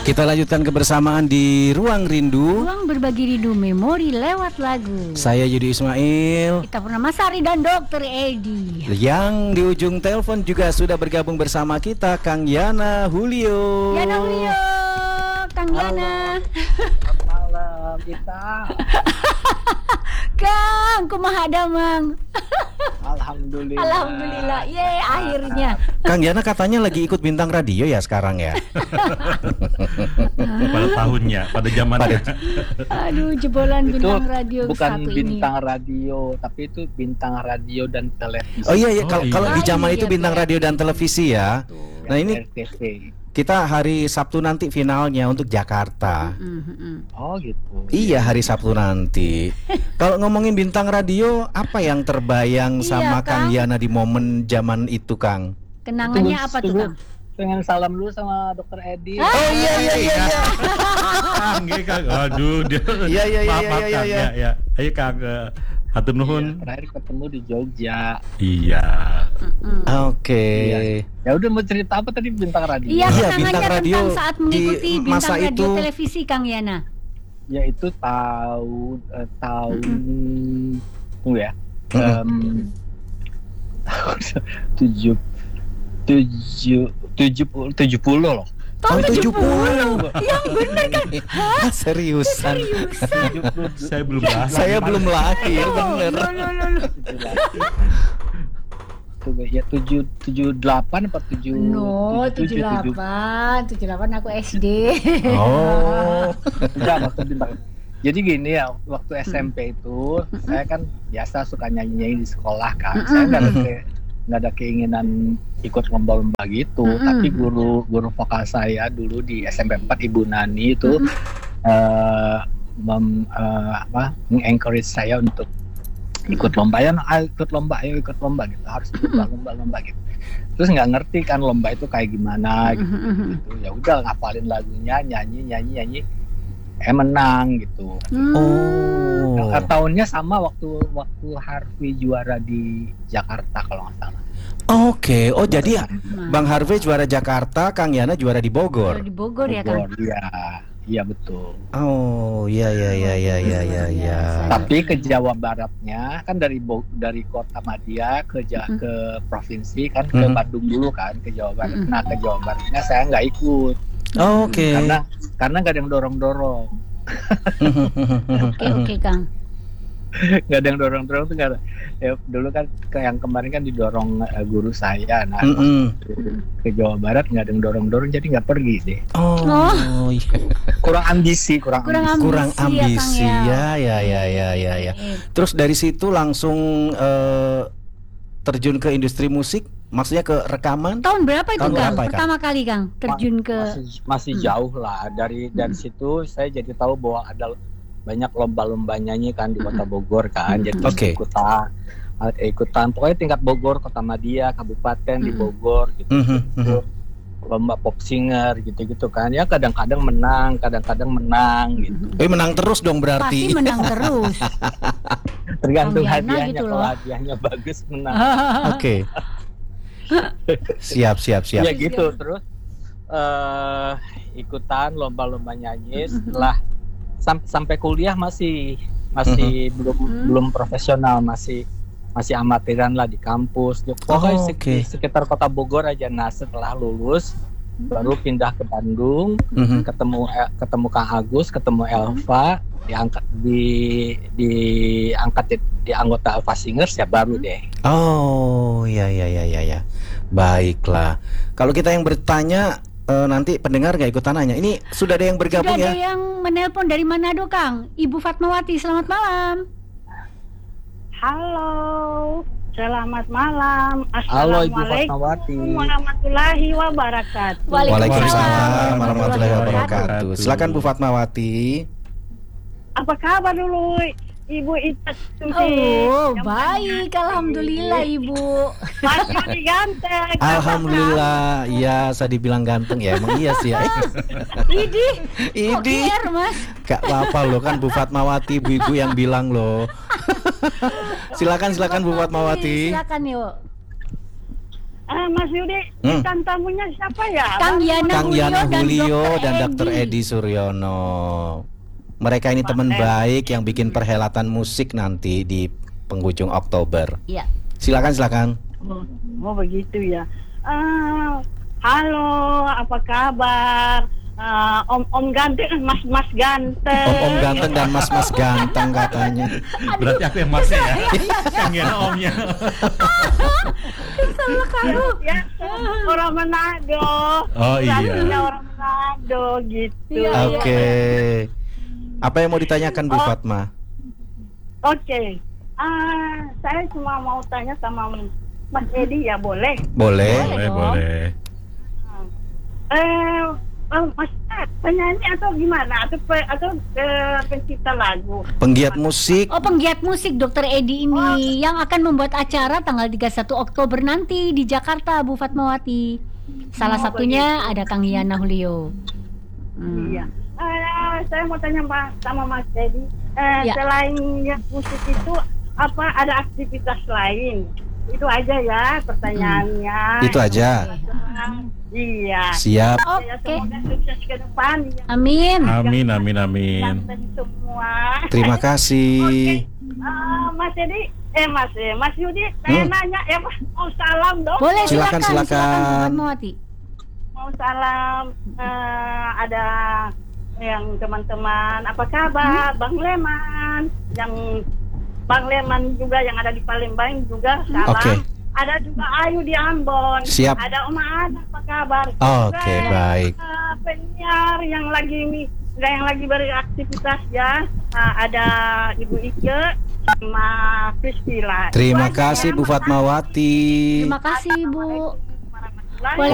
Kita lanjutkan kebersamaan di Ruang Rindu. Ruang berbagi rindu memori lewat lagu. Saya Yudi Ismail. Kita Purnamasari dan Dr. Edi. Yang di ujung telepon juga sudah bergabung bersama kita Kang Yana Julio. Yana Julio, Kang Yana. Selamat malam kita. Kang, kumaha damang. Alhamdulillah. Alhamdulillah, ye akhirnya. Kang Yana katanya lagi ikut bintang radio ya sekarang ya. Pada tahunnya, pada zamannya. Aduh, jebolan Itu bintang radio bukan satu bintang ini. radio, tapi itu bintang radio dan televisi. Oh iya ya, Oh, kalau iya. di zaman Ah, itu iya, bintang iya. radio dan televisi ya. Tuh, Nah, yang ini RTV. kita hari Sabtu nanti finalnya untuk Jakarta. Oh gitu. Iya, hari Sabtu nanti. Kalau ngomongin bintang radio, apa yang terbayang Iya, sama Kang Kang. Yana di momen zaman itu, Kang? Kenangannya apa tuh, Kang? Pengen salam dulu sama Dokter Edi. Ah. Oh iya. Kang, ya, Kang. Aduh, dia. Iya, iya, iya, Maaf, iya, Kang. iya. Ya. Ayo Kang, hatur Iya, nuhun. terakhir ketemu di Jogja. Iya. Oke. Iya. Ya udah, mau cerita apa tadi bintang radio? Iya, Iya, kenangannya bintang radio tentang saat mengikuti di bintang masa radio itu. televisi, Kang Yana. Ya itu tahun tunggu ya. Tahun 70 loh. Tahun 70. Yang benar kan? Hah, seriusan? Saya belum lahir. Saya belum lahir, bener. Ya 78 apa 7? No, 78 aku SD. Oh. Enggak, waktu bintang. Jadi gini ya, waktu SMP itu saya kan biasa suka nyanyi di sekolah kan. Saya nggak ada keinginan ikut lomba-lomba gitu. Tapi guru vokal saya dulu di SMP 4 Ibu Nani itu encourage saya untuk ikut lomba. Ayo ikut lomba gitu. Harus ikut lomba gitu. Terus nggak ngerti kan lomba itu kayak gimana gitu. Ya udah, ngapalin lagunya, nyanyi. Menang gitu. Oh. Tahunnya sama waktu Harvey juara di Jakarta kalau nggak salah. Oke. Oh, jadi Bang Harvey juara Jakarta, Kang Yana juara di Bogor. Di Bogor ya, Kang? Iya betul. Oh, iya. Tapi ke Jawa Baratnya kan dari Kota Madia ke provinsi kan, ke Bandung dulu kan, ke Jawa Barat. Nah, ke Jawa Baratnya saya nggak ikut. Oke. Karena nggak ada yang dorong. Oke, Kang. Nggak ada yang dorong tuh, nggak ada. Ya, dulu kan yang kemarin kan didorong guru saya. Nah, ke Jawa Barat nggak ada yang dorong, jadi nggak pergi deh. Oh. Kurang ambisi. Kurang ya, ambisi. Kang, ya. Ya. Terus dari situ langsung terjun ke industri musik, maksudnya ke rekaman. Tahun berapa itu, Tahun Kang? berapa, Kang? Pertama kali, Kang, terjun ke masih jauh lah dari situ. Saya jadi tahu bahwa ada banyak lomba-lomba nyanyi kan di Kota Bogor kan. Jadi Oke. ikutan pokoknya tingkat Bogor, Kota Madia, kabupaten di Bogor gitu. Lomba pop singer gitu kan. Ya kadang-kadang menang gitu. Menang terus dong berarti. pasti menang terus. Tergantung Kang Yana hadiahnya, gitu kalau loh. hadiahnya bagus menang. Oke. Siap. Ya gitu. Terus ikutan lomba-lomba nyanyi. Setelah sampai kuliah masih belum profesional, masih amatiran lah di kampus. Pokoknya Oke. sekitar Kota Bogor aja. Nah, setelah lulus baru pindah ke Bandung, ketemu Kang Agus, ketemu Elva, diangkat di anggota Elva Singers, ya baru deh. Oh, ya. Baiklah. Kalau kita yang bertanya, nanti pendengar nggak ikutan nanya. Ini sudah ada yang bergabung Sudah ada ya? yang menelpon dari Manado, Kang. Ibu Fatmawati, selamat malam. Halo, selamat malam. Halo Ibu Assalamualaikum Fatmawati. warahmatullahi wabarakatuh. Waalaikumsalam warahmatullahi warahmatullahi wabarakatuh. Silakan Bu Fatmawati. Apa kabar dulu, Ibu Ita Susi? Oh, Yang baik, banyak. alhamdulillah, Ibu. Mas Yudi ganteng. Alhamdulillah. Iya, saya dibilang ganteng ya. Emang iya sih ya. Idi, kok Idi. GR, Mas? Gak apa-apa loh, kan Bu Fatmawati, ibu-ibu yang bilang loh. Silakan Bu Fatmawati. Silakan yuk. Mas Yudi, bintang tamunya siapa ya? Kang Yana Kang Yana Julio dan Dr. Dr. Edi Suryono. Mereka ini teman baik yang bikin perhelatan musik nanti di penghujung Oktober. Iya. Silakan. Oh begitu ya. Halo, apa kabar? Om ganteng, mas ganteng. Om ganteng dan mas ganteng katanya. Berarti aku yang masnya ya. Kang Yana omnya. Ya, orang Manado. Oh iya. Rasanya orang Manado gitu. Iya. Oke. Apa yang mau ditanyakan Bu Fatma? Oke. Saya cuma mau tanya sama Mas Edi ya, boleh? Boleh. Boleh. Mas penyanyi atau gimana? Atau pencipta lagu? Penggiat musik. Oh, penggiat musik Dr. Edi ini yang akan membuat acara tanggal 31 Oktober nanti di Jakarta, Bu Fatmawati. Salah satunya ada Kang Yana Julio. Iya. Saya mau tanya sama Mas Edi. Ya. Selain yang musik itu, apa ada aktivitas lain? Itu aja ya pertanyaannya. Itu aja. Iya. Siap. Ya, Oke. semoga sukses ke depan. Ya. Amin. Amin. Dan semua. Terima kasih. Mas Edi, Mas Yudi, saya nanya ya, Mas, mau salam dong. Boleh, Silakan. silakan Bu Fatmawati. Mau salam, ada yang teman-teman, apa kabar? Bang Leman, Bang Leman juga yang ada di Palembang juga salam. Oke. Ada juga Ayu di Ambon. Siap. Ada Oma Ana, apa kabar? Oke, Juga, baik. penyiar yang lagi beraktivitas ya. Ada Ibu Ike sama Priscila. Terima Itu aja kasih ya, Bu Mas. Fatmawati. Terima kasih, Bu. Assalamualaikum warahmatullahi